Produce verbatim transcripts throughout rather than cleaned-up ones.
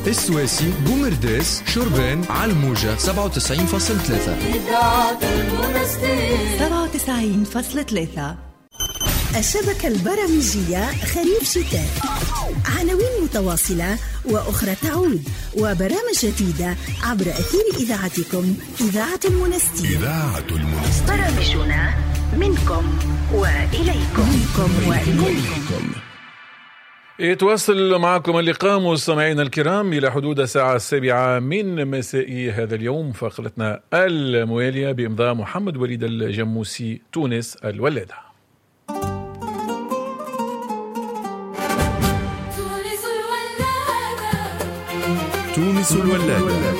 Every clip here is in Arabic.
السويسي، بومرداس، شربين، على الموجة سبعة وتسعين فاصلة ثلاثة. إذاعة المنستير سبعة وتسعين فاصلة ثلاثة. الشبكة البرامجية خريف شتاء، عناوين متواصلة وأخرى تعود، وبرامج جديدة عبر أثير إذاعتكم إذاعة المنستير. إذاعة المنستير، برامجنا منكم وإليكم. منكم وإليكم. يتواصل معكم اللقاء مستمعينا الكرام إلى حدود الساعة السابعة من مساء هذا اليوم، فقرتنا الموالية بإمضاء محمد وليد الجموسي، تونس الولادة. تونس الولادة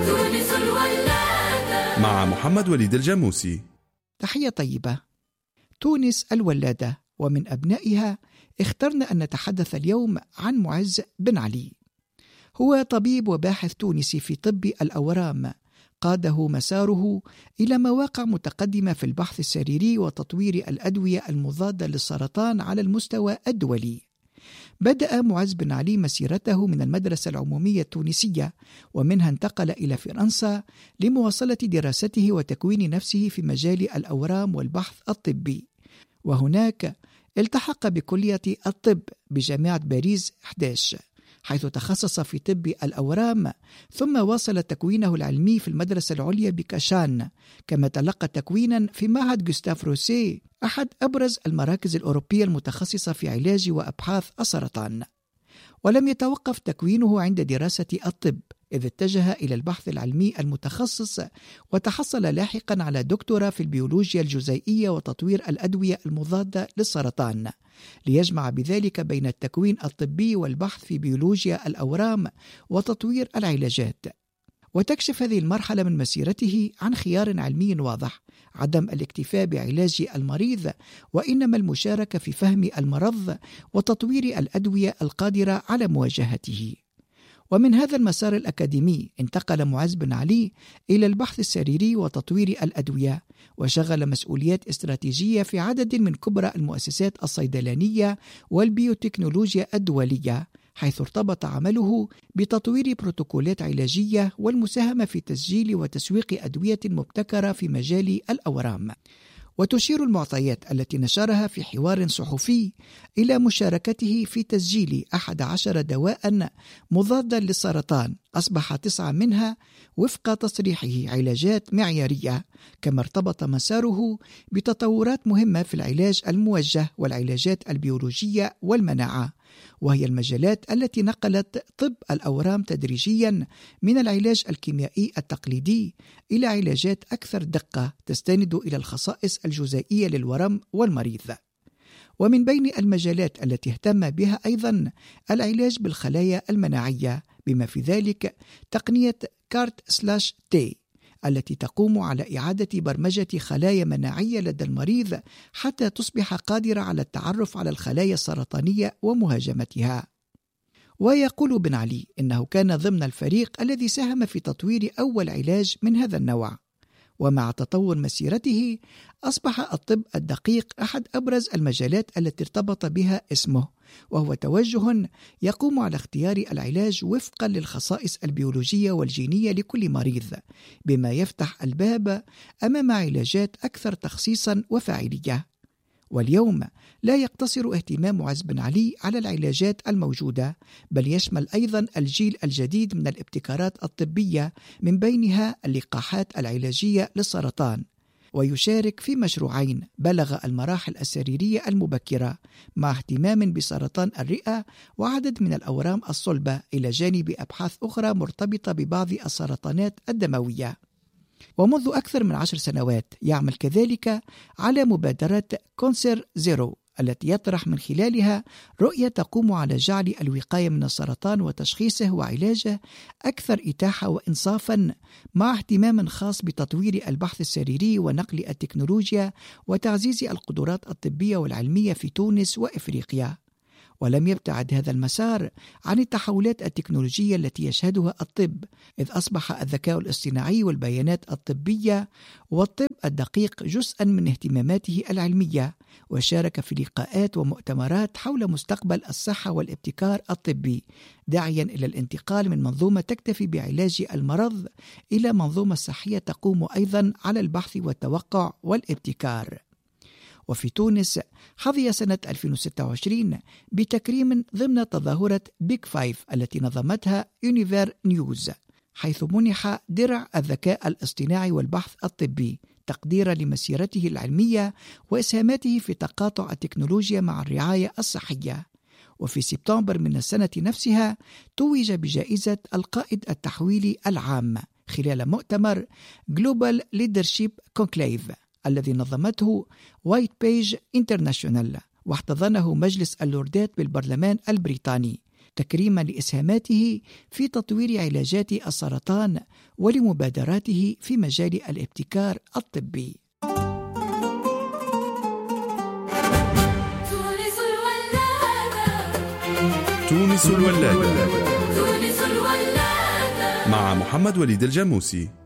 مع محمد وليد الجموسي. تحية طيبة. تونس الولادة، ومن أبنائها اخترنا أن نتحدث اليوم عن معز بن علي. هو طبيب وباحث تونسي في طب الأورام، قاده مساره إلى مواقع متقدمة في البحث السريري وتطوير الأدوية المضادة للسرطان على المستوى الدولي. بدأ معز بن علي مسيرته من المدرسة العمومية التونسية، ومنها انتقل إلى فرنسا لمواصلة دراسته وتكوين نفسه في مجال الأورام والبحث الطبي، وهناك التحق بكلية الطب بجامعة باريس إحدى عشر، حيث تخصص في طب الأورام، ثم واصل تكوينه العلمي في المدرسة العليا بكاشان، كما تلقى تكوينا في معهد جوستاف روسيه، أحد أبرز المراكز الأوروبية المتخصصة في علاج وأبحاث السرطان. ولم يتوقف تكوينه عند دراسة الطب، إذ اتجه إلى البحث العلمي المتخصص، وتحصل لاحقا على دكتوراه في البيولوجيا الجزيئية وتطوير الأدوية المضادة للسرطان، ليجمع بذلك بين التكوين الطبي والبحث في بيولوجيا الأورام وتطوير العلاجات. وتكشف هذه المرحلة من مسيرته عن خيار علمي واضح: عدم الاكتفاء بعلاج المريض، وإنما المشاركة في فهم المرض وتطوير الأدوية القادرة على مواجهته. ومن هذا المسار الأكاديمي انتقل معز بن علي إلى البحث السريري وتطوير الأدوية، وشغل مسؤوليات استراتيجية في عدد من كبرى المؤسسات الصيدلانية والبيوتكنولوجيا الدولية، حيث ارتبط عمله بتطوير بروتوكولات علاجية والمساهمة في تسجيل وتسويق أدوية مبتكرة في مجال الأورام. وتشير المعطيات التي نشرها في حوار صحفي إلى مشاركته في تسجيل أحد عشر دواء مضادا للسرطان، أصبح تسعة منها وفق تصريحه علاجات معيارية، كما ارتبط مساره بتطورات مهمة في العلاج الموجه والعلاجات البيولوجية والمناعة، وهي المجالات التي نقلت طب الأورام تدريجيا من العلاج الكيميائي التقليدي إلى علاجات أكثر دقة تستند إلى الخصائص الجزيئية للورم والمريض. ومن بين المجالات التي اهتم بها أيضا العلاج بالخلايا المناعية، بما في ذلك تقنية كارت سلاش تي التي تقوم على إعادة برمجة خلايا مناعية لدى المريض حتى تصبح قادرة على التعرف على الخلايا السرطانية ومهاجمتها. ويقول بن علي إنه كان ضمن الفريق الذي ساهم في تطوير أول علاج من هذا النوع. ومع تطور مسيرته أصبح الطب الدقيق أحد أبرز المجالات التي ارتبط بها اسمه، وهو توجه يقوم على اختيار العلاج وفقا للخصائص البيولوجية والجينية لكل مريض، بما يفتح الباب أمام علاجات أكثر تخصيصا وفاعلية. واليوم لا يقتصر اهتمام معز بن علي على العلاجات الموجودة، بل يشمل أيضا الجيل الجديد من الابتكارات الطبية، من بينها اللقاحات العلاجية للسرطان، ويشارك في مشروعين بلغ المراحل السريرية المبكرة، مع اهتمام بسرطان الرئة وعدد من الأورام الصلبة، إلى جانب أبحاث أخرى مرتبطة ببعض السرطانات الدموية. ومنذ أكثر من عشر سنوات يعمل كذلك على مبادرة كونسر زيرو، التي يطرح من خلالها رؤية تقوم على جعل الوقاية من السرطان وتشخيصه وعلاجه أكثر إتاحة وإنصافا، مع اهتمام خاص بتطوير البحث السريري ونقل التكنولوجيا وتعزيز القدرات الطبية والعلمية في تونس وإفريقيا. ولم يبتعد هذا المسار عن التحولات التكنولوجية التي يشهدها الطب، إذ أصبح الذكاء الاصطناعي والبيانات الطبية والطب الدقيق جزءا من اهتماماته العلمية، وشارك في لقاءات ومؤتمرات حول مستقبل الصحة والابتكار الطبي، داعيا إلى الانتقال من منظومة تكتفي بعلاج المرض إلى منظومة صحية تقوم أيضا على البحث والتوقع والابتكار. وفي تونس حظي سنة ألفين وستة وعشرين بتكريم ضمن تظاهرة بيك فايف التي نظمتها يونيفير نيوز، حيث منح درع الذكاء الاصطناعي والبحث الطبي تقديرا لمسيرته العلمية وإسهاماته في تقاطع التكنولوجيا مع الرعاية الصحية. وفي سبتمبر من السنة نفسها توج بجائزة القائد التحويلي العام خلال مؤتمر Global Leadership Conclave الذي نظمته وايت بيج انترناشونال، واحتضنه مجلس اللوردات بالبرلمان البريطاني تكريما لإسهاماته في تطوير علاجات السرطان ولمبادراته في مجال الابتكار الطبي. تونس الولادة مع محمد وليد الجموسي.